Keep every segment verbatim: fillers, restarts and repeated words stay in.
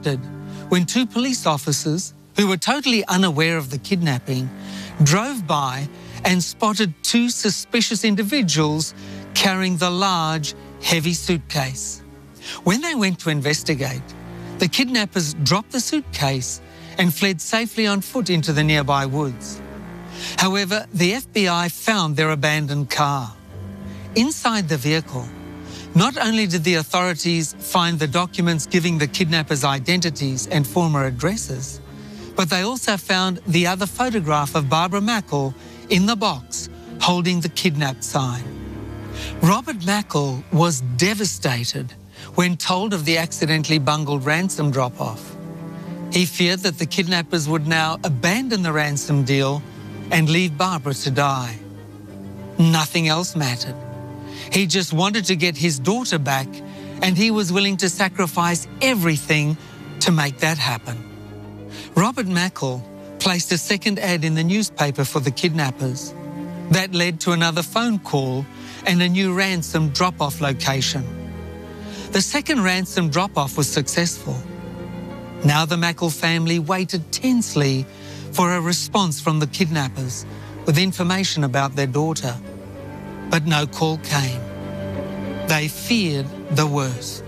interrupted when two police officers, who were totally unaware of the kidnapping, drove by and spotted two suspicious individuals carrying the large, heavy suitcase. When they went to investigate, the kidnappers dropped the suitcase and fled safely on foot into the nearby woods. However, the F B I found their abandoned car. Inside the vehicle, not only did the authorities find the documents giving the kidnappers' identities and former addresses, but they also found the other photograph of Barbara Mackle in the box holding the kidnapped sign. Robert Mackle was devastated when told of the accidentally bungled ransom drop-off. He feared that the kidnappers would now abandon the ransom deal and leave Barbara to die. Nothing else mattered. He just wanted to get his daughter back, and he was willing to sacrifice everything to make that happen. Robert Mackle placed a second ad in the newspaper for the kidnappers. That led to another phone call and a new ransom drop-off location. The second ransom drop-off was successful. Now the Mackle family waited tensely for a response from the kidnappers with information about their daughter. But no call came. They feared the worst.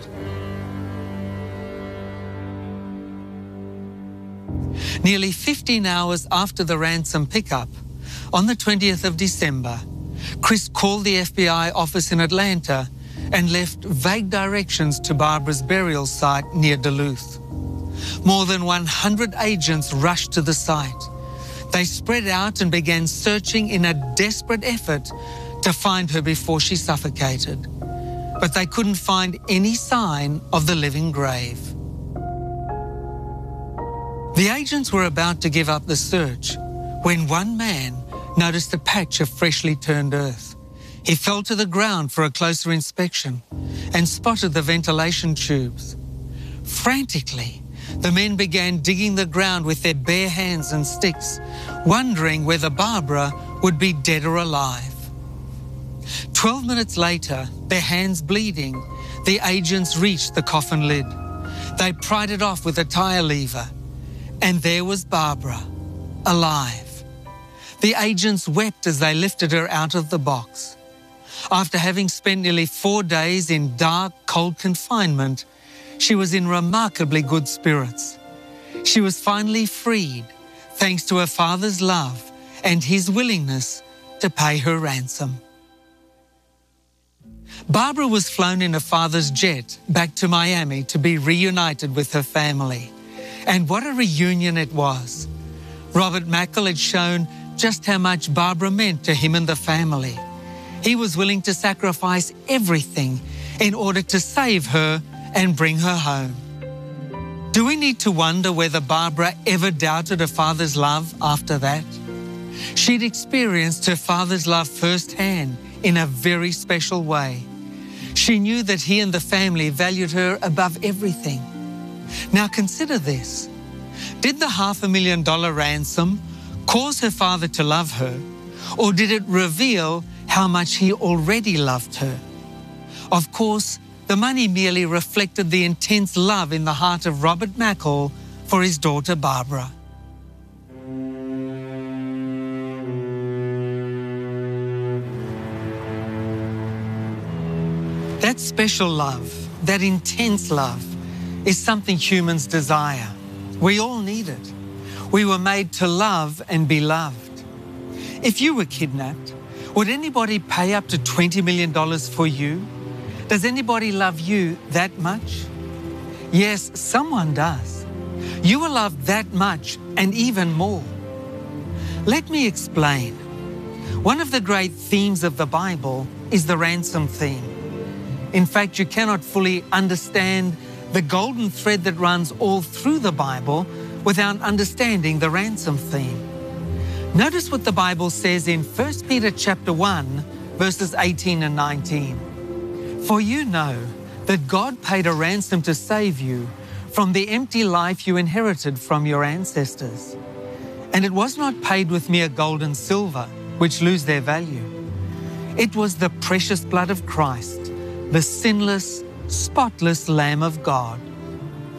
Nearly fifteen hours after the ransom pickup, on the twentieth of December, Chris called the F B I office in Atlanta and left vague directions to Barbara's burial site near Duluth. More than one hundred agents rushed to the site. They spread out and began searching in a desperate effort to find her before she suffocated. But they couldn't find any sign of the living grave. The agents were about to give up the search when one man noticed a patch of freshly turned earth. He fell to the ground for a closer inspection and spotted the ventilation tubes. Frantically, the men began digging the ground with their bare hands and sticks, wondering whether Barbara would be dead or alive. Twelve minutes later, their hands bleeding, the agents reached the coffin lid. They pried it off with a tire lever, and there was Barbara, alive. The agents wept as they lifted her out of the box. After having spent nearly four days in dark, cold confinement, she was in remarkably good spirits. She was finally freed, thanks to her father's love and his willingness to pay her ransom. Barbara was flown in her father's jet back to Miami to be reunited with her family. And what a reunion it was. Robert Mackle had shown just how much Barbara meant to him and the family. He was willing to sacrifice everything in order to save her and bring her home. Do we need to wonder whether Barbara ever doubted her father's love after that? She'd experienced her father's love firsthand in a very special way. She knew that he and the family valued her above everything. Now consider this. Did the half a million dollar ransom cause her father to love her, or did it reveal how much he already loved her? Of course, the money merely reflected the intense love in the heart of Robert Mackle for his daughter Barbara. That special love, that intense love, is something humans desire. We all need it. We were made to love and be loved. If you were kidnapped, would anybody pay up to twenty million dollars for you? Does anybody love you that much? Yes, someone does. You are loved that much and even more. Let me explain. One of the great themes of the Bible is the ransom theme. In fact, you cannot fully understand the golden thread that runs all through the Bible without understanding the ransom theme. Notice what the Bible says in First Peter chapter one, verses eighteen and nineteen. For you know that God paid a ransom to save you from the empty life you inherited from your ancestors. And it was not paid with mere gold and silver, which lose their value. It was the precious blood of Christ, the sinless, spotless Lamb of God.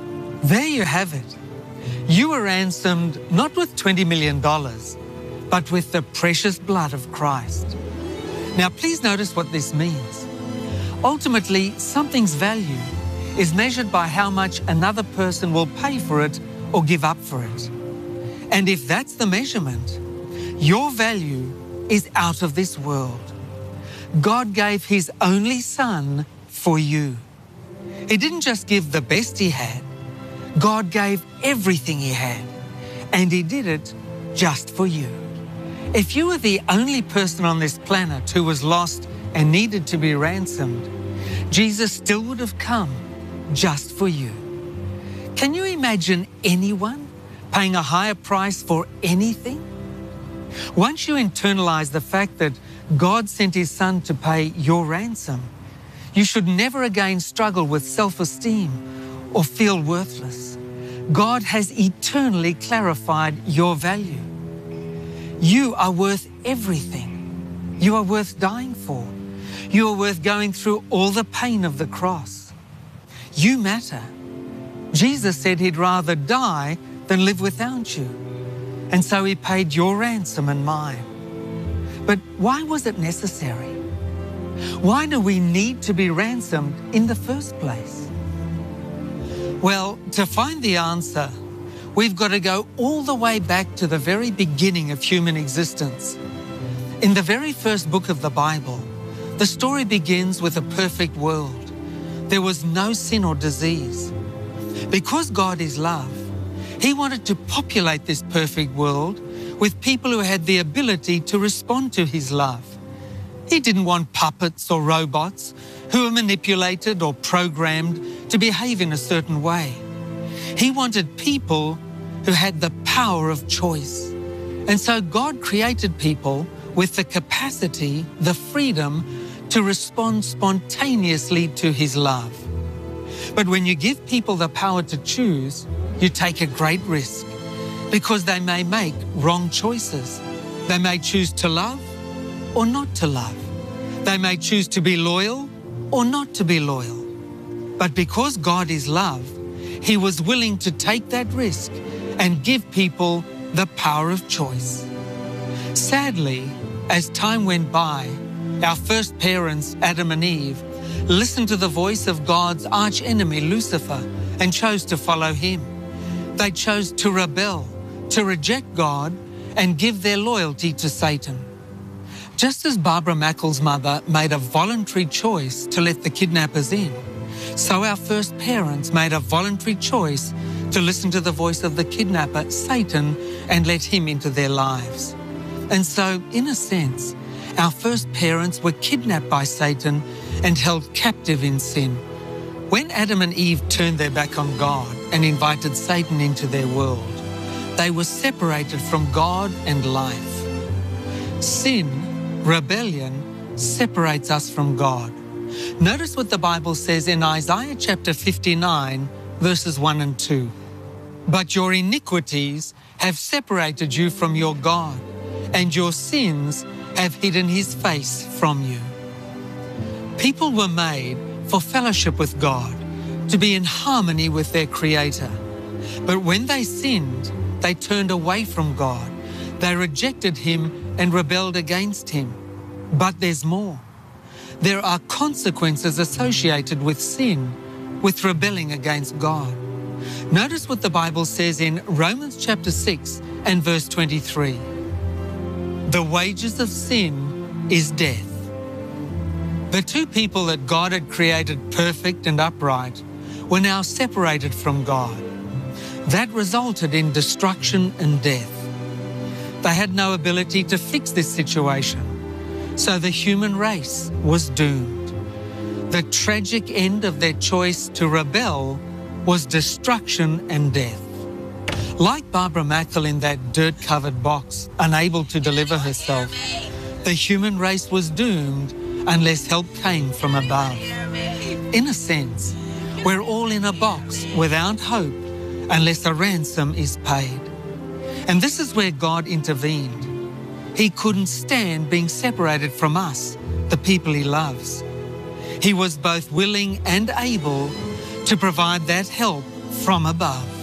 There you have it. You were ransomed not with twenty million dollars, but with the precious blood of Christ. Now, please notice what this means. Ultimately, something's value is measured by how much another person will pay for it or give up for it. And if that's the measurement, your value is out of this world. God gave His only Son for you. He didn't just give the best He had. God gave everything He had, and He did it just for you. If you were the only person on this planet who was lost and needed to be ransomed, Jesus still would have come just for you. Can you imagine anyone paying a higher price for anything? Once you internalize the fact that God sent His Son to pay your ransom, you should never again struggle with self-esteem or feel worthless. God has eternally clarified your value. You are worth everything. You are worth dying for. You are worth going through all the pain of the cross. You matter. Jesus said He'd rather die than live without you. And so He paid your ransom and mine. But why was it necessary? Why do we need to be ransomed in the first place? Well, to find the answer, we've got to go all the way back to the very beginning of human existence. In the very first book of the Bible, the story begins with a perfect world. There was no sin or disease. Because God is love, He wanted to populate this perfect world with people who had the ability to respond to His love. He didn't want puppets or robots who were manipulated or programmed to behave in a certain way. He wanted people who had the power of choice. And so God created people with the capacity, the freedom to respond spontaneously to His love. But when you give people the power to choose, you take a great risk because they may make wrong choices. They may choose to love or not to love. They may choose to be loyal or not to be loyal. But because God is love, He was willing to take that risk and give people the power of choice. Sadly, as time went by, our first parents, Adam and Eve, listened to the voice of God's archenemy, Lucifer, and chose to follow him. They chose to rebel, to reject God, and give their loyalty to Satan. Just as Barbara Mackel's mother made a voluntary choice to let the kidnappers in, so our first parents made a voluntary choice to listen to the voice of the kidnapper, Satan, and let him into their lives. And so, in a sense, our first parents were kidnapped by Satan and held captive in sin. When Adam and Eve turned their back on God and invited Satan into their world, they were separated from God and life. Sin, rebellion, separates us from God. Notice what the Bible says in Isaiah chapter fifty-nine, verses one and two. But your iniquities have separated you from your God, and your sins have hidden His face from you. People were made for fellowship with God, to be in harmony with their Creator. But when they sinned, they turned away from God. They rejected Him and rebelled against Him. But there's more. There are consequences associated with sin, with rebelling against God. Notice what the Bible says in Romans chapter six and verse twenty-three. The wages of sin is death. The two people that God had created perfect and upright were now separated from God. That resulted in destruction and death. They had no ability to fix this situation, so the human race was doomed. The tragic end of their choice to rebel was destruction and death. Like Barbara Mackel in that dirt-covered box, unable to deliver herself, the human race was doomed unless help came from above. In a sense, we're all in a box without hope unless a ransom is paid. And this is where God intervened. He couldn't stand being separated from us, the people He loves. He was both willing and able to provide that help from above.